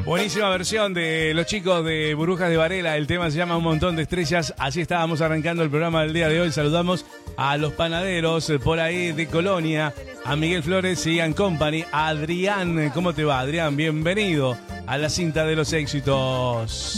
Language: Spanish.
Buenísima versión de los chicos de Burbujas de Varela. El tema se llama Un Montón de Estrellas. Así estábamos arrancando el programa del día de hoy. Saludamos a los panaderos por ahí de Colonia, a Miguel Flores y Ian Company, a Adrián. ¿Cómo te va, Adrián? Bienvenido a la cinta de los éxitos.